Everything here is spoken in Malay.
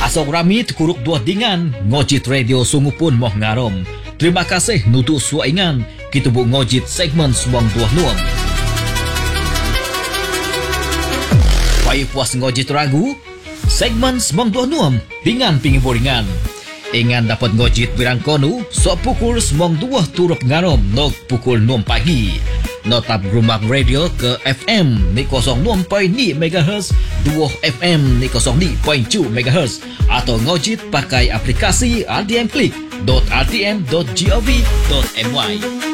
Asok rami tukuruk dua dingan ngojit radio sungu pun moh ngarom. Terima kasih nutu suaingan kita bu ngojit segmen semong dua nuam. Pai puas ngojit ragu segmen semong dua nuam dengan pingi boringan. Ingan dapat ngojit birang konu sok pukul semong dua turap ngarom nog pukul 6 pagi. Notap rumah radio ke FM ni 06.2 MHz, 2 FM ni 02.2 MHz atau ngojit pakai aplikasi RTM Click.rtm.gov.my.